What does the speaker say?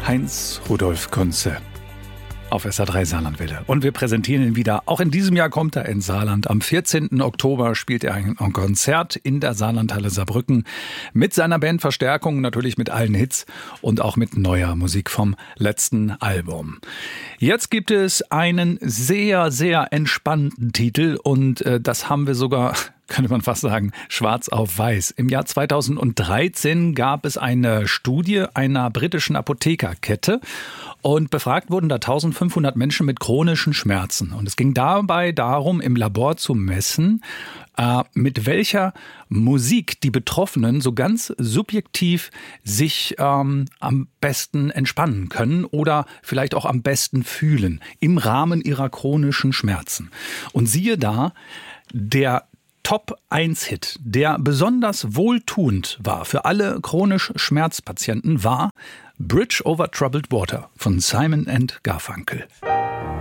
Heinz Rudolf Kunze auf SA3 Saarlandwelle. Und wir präsentieren ihn wieder. Auch in diesem Jahr kommt er ins Saarland. Am 14. Oktober spielt er ein Konzert in der Saarlandhalle Saarbrücken mit seiner Band Verstärkung, natürlich mit allen Hits und auch mit neuer Musik vom letzten Album. Jetzt gibt es einen sehr, sehr entspannten Titel und das haben wir sogar, könnte man fast sagen, schwarz auf weiß. Im Jahr 2013 gab es eine Studie einer britischen Apothekerkette und befragt wurden da 1500 Menschen mit chronischen Schmerzen. Und es ging dabei darum, im Labor zu messen, mit welcher Musik die Betroffenen so ganz subjektiv sich am besten entspannen können oder vielleicht auch am besten fühlen im Rahmen ihrer chronischen Schmerzen. Und siehe da, der Top-1-Hit, der besonders wohltuend war für alle chronisch Schmerzpatienten, war Bridge over Troubled Water von Simon & Garfunkel.